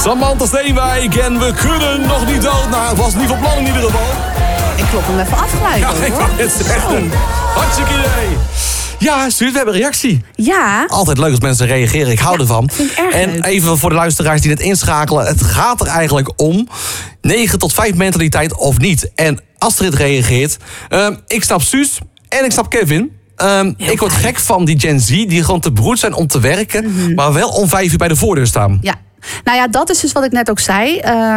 Samantha Steenwijk en we kunnen nog niet dood. Nou, het was niet van plan in ieder geval. Ik klop hem even af gelijk. Ja, ik wou het zeggen. Hartstikke idee. Ja, Stuart, we hebben een reactie. Ja. Altijd leuk als mensen reageren, ik hou ervan. Vind ik erg en leuk. even voor de luisteraars die net inschakelen. Het gaat er eigenlijk om 9 tot 5 mentaliteit of niet. En Astrid reageert. Ik snap Suus en ik snap Kevin. Ik word gek van die Gen Z die gewoon te beroerd zijn om te werken. Maar wel om 5 uur bij de voordeur staan. Ja. Nou ja, dat is dus wat ik net ook zei.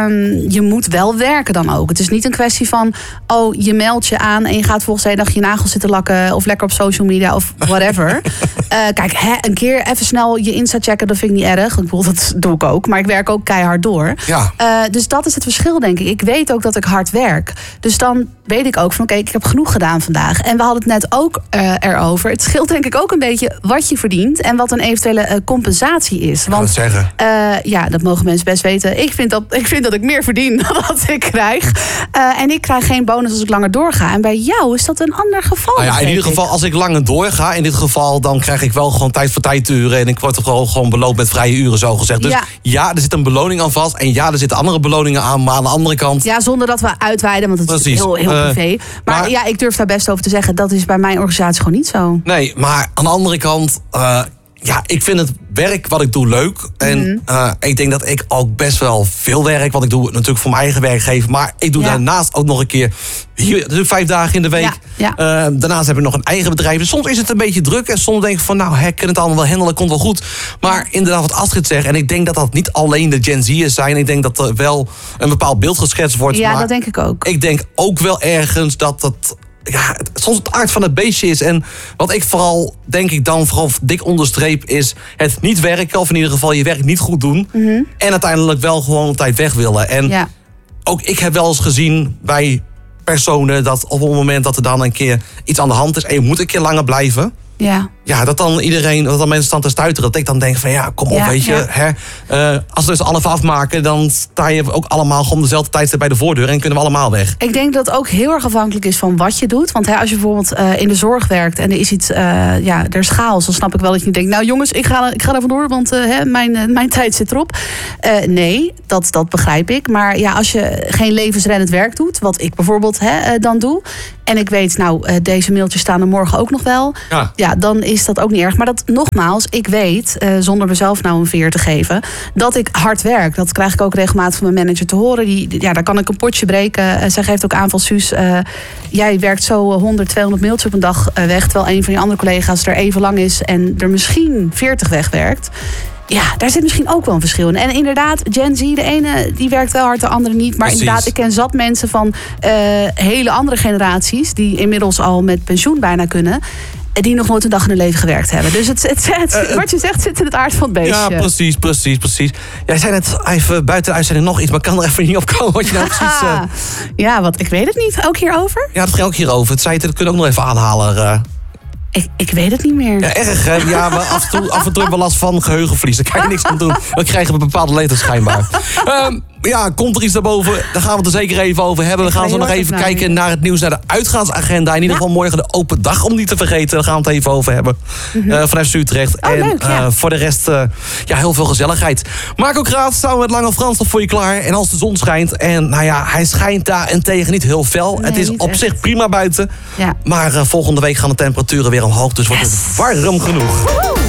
Je moet wel werken dan ook. Het is niet een kwestie van, je meldt je aan en je gaat volgens de hele dag je nagels zitten lakken of lekker op social media of whatever. Kijk, een keer even snel je Insta checken, dat vind ik niet erg. Ik bedoel, dat doe ik ook, maar ik werk ook keihard door. Ja. Dus dat is het verschil, denk ik. Ik weet ook dat ik hard werk. Dus dan weet ik ook van, oké, ik heb genoeg gedaan vandaag. En we hadden het net ook erover. Het scheelt denk ik ook een beetje wat je verdient en wat een eventuele compensatie is. Want zeggen. Ja, dat mogen mensen best weten. Ik vind dat ik meer verdien dan wat ik krijg. En ik krijg geen bonus als ik langer doorga. En bij jou is dat een ander geval. Nou ja, in ieder geval, als ik langer doorga, in dit geval, dan krijg ik wel gewoon tijd voor tijduren. En ik word er gewoon beloond met vrije uren, zo gezegd. Dus ja, er zit een beloning aan vast. En ja, er zitten andere beloningen aan. Maar aan de andere kant. Ja, zonder dat we uitweiden, want het is heel privé. Maar ja, ik durf daar best over te zeggen. Dat is bij mijn organisatie gewoon niet zo. Nee, maar aan de andere kant, ja, ik vind het werk wat ik doe leuk. En ik denk dat ik ook best wel veel werk. Want ik doe natuurlijk voor mijn eigen werkgever. Maar ik doe daarnaast ook nog een keer hier 5 dagen in de week. Daarnaast heb ik nog een eigen bedrijf. Dus soms is het een beetje druk. En soms denk ik van, nou, ik kan het allemaal wel handelen. Komt wel goed. Maar inderdaad wat Astrid zegt. En ik denk dat dat niet alleen de Gen Z'ers zijn. Ik denk dat er wel een bepaald beeld geschetst wordt. Ja, maar dat denk ik ook. Ik denk ook wel ergens dat dat... Ja, soms het aard van het beestje is. En wat ik vooral, denk ik dan, vooral dik onderstreep, is het niet werken. Of in ieder geval je werk niet goed doen. En uiteindelijk wel gewoon op tijd weg willen. En ook ik heb wel eens gezien bij personen dat op het moment dat er dan een keer iets aan de hand is en je moet een keer langer blijven. Ja, dat dan mensen staan te stuiteren. Dat ik dan denk van ja, kom op, weet je. Hè, als we dus alles afmaken, dan sta je ook allemaal gewoon dezelfde tijd bij de voordeur en kunnen we allemaal weg. Ik denk dat het ook heel erg afhankelijk is van wat je doet. Want als je bijvoorbeeld in de zorg werkt en er is iets, er is chaos, dan snap ik wel dat je denkt, nou jongens, ik ga er vandoor, want mijn tijd zit erop. Nee, dat begrijp ik. Maar ja, als je geen levensreddend werk doet, wat ik bijvoorbeeld dan doe, en ik weet, nou, deze mailtjes staan er morgen ook nog wel. Ja, dan is dat ook niet erg. Maar dat nogmaals, ik weet, zonder mezelf nou een veer te geven, dat ik hard werk. Dat krijg ik ook regelmatig van mijn manager te horen. Daar kan ik een potje breken. Zij geeft ook aan van Suus, jij werkt zo 100, 200 mailtjes op een dag weg, terwijl een van je andere collega's er even lang is en er misschien 40 wegwerkt. Ja, daar zit misschien ook wel een verschil in. En inderdaad, Gen Z, de ene die werkt wel hard, de andere niet. Maar inderdaad, ik ken zat mensen van hele andere generaties, die inmiddels al met pensioen bijna kunnen, die nog nooit een dag in hun leven gewerkt hebben. Dus wat je zegt zit in het aard van het beestje. Ja, precies. Jij zei net even buiten de uitzending nog iets, maar ik kan er even niet op komen wat je nou precies... Ja, ik weet het niet. Ook hierover? Ja, dat ging ook hierover. Het zei het, dat kunnen we ook nog even aanhalen. Ik weet het niet meer. Ja, erg, hè? Ja, maar af en toe hebben we last van geheugenverlies. Daar kan je niks aan doen. Dan krijgen we bepaalde letters schijnbaar. Ja, komt er iets daarboven? Daar gaan we het er zeker even over hebben. We gaan zo nog even kijken naar het nieuws, naar de uitgaansagenda. In ieder geval morgen de open dag, om niet te vergeten. Daar gaan we het even over hebben. Vanuit Utrecht. Leuk, voor de rest, heel veel gezelligheid. Marco Kraat, samen met Lange Frans, nog voor je klaar. En als de zon schijnt, en nou ja, hij schijnt daarentegen niet heel fel. Nee, het is op zich prima buiten. Maar volgende week gaan de temperaturen weer omhoog. Dus wordt het warm genoeg.